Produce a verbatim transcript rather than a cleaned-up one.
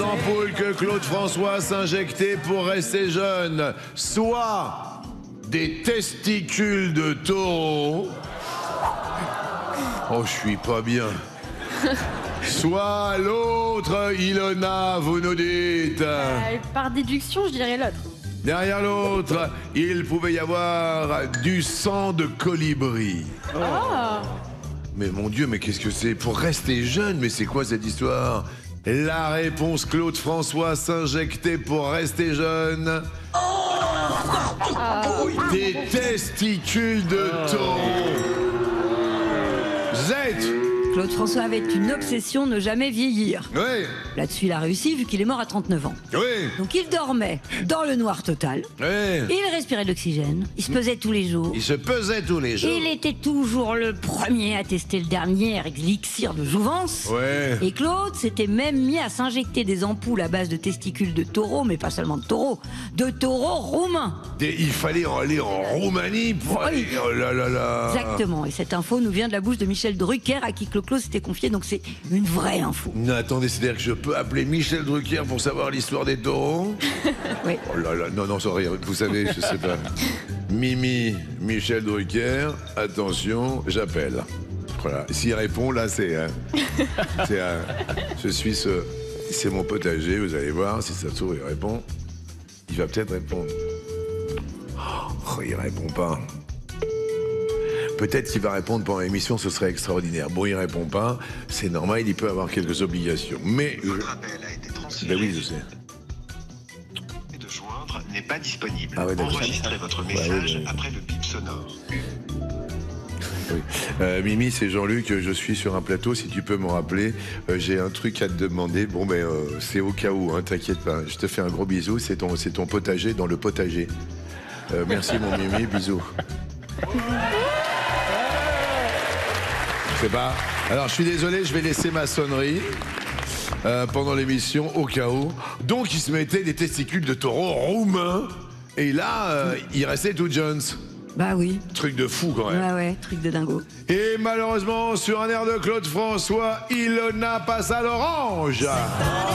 deux ampoules que Claude François s'injectait pour rester jeune, soit des testicules de taureau. Oh, je suis pas bien. Soit l'autre, Ilona, vous nous dites. Euh, par déduction, je dirais l'autre. Derrière l'autre, il pouvait y avoir du sang de colibri. Oh. Mais mon Dieu, mais qu'est-ce que c'est? Pour rester jeune, mais c'est quoi cette histoire? La réponse, Claude François s'injectait pour rester jeune. Ah. Des testicules de taureau. Z. Claude François avait une obsession, ne jamais vieillir. Oui, Là-dessus, il a réussi vu qu'il est mort à trente-neuf ans. oui, Donc il dormait dans le noir total. oui. Il respirait de l'oxygène. Il se pesait tous les jours. Il se pesait tous les jours. Il était toujours le premier à tester le dernier élixir de jouvence. Ouais. Et Claude s'était même mis à s'injecter des ampoules à base de testicules de taureau, mais pas seulement de taureau, de taureau roumain. Des- il fallait aller en Roumanie pour Oui. aller... Oh là là là. Exactement. Et cette info nous vient de la bouche de Michel Drucker, à qui Claude s'était confié, donc c'est une vraie info. Non, attendez, c'est-à-dire que je peux appeler Michel Drucker pour savoir l'histoire des taureaux? Oui. Oh là là, non, non, sorry, vous savez, je sais pas. Mimi, Michel Drucker, attention, j'appelle. Voilà, s'il répond, là, c'est... hein, c'est un- je suis ce... C'est mon potager, vous allez voir, si ça se trouve, il répond. Il va peut-être répondre. Oh, il répond pas. Peut-être qu'il va répondre pendant l'émission, ce serait extraordinaire. Bon, il répond pas, c'est normal, il peut avoir quelques obligations. Mais... je- Votre appel a été transféré. Ben oui, je sais. Et de joindre n'est pas disponible. Ah ouais, d'accord. Enregistrez votre Ouais, message ouais, ouais. après le bip sonore. Oui. Euh, Mimi, c'est Jean-Luc, je suis sur un plateau, si tu peux me rappeler, euh, j'ai un truc à te demander. Bon, ben, euh, c'est au cas où, hein, t'inquiète pas. Je te fais un gros bisou, c'est ton, c'est ton potager dans le potager. Euh, merci, mon Mimi, bisous. C'est pas. Alors, je suis désolé, je vais laisser ma sonnerie euh, pendant l'émission, au cas où. Donc, il se mettait des testicules de taureau roumains, et là, euh, il restait tout Jones. Bah oui. Truc de fou, quand même. Ouais, ouais, truc de dingo. Et malheureusement, sur un air de Claude François, Ilona passe à l'orange.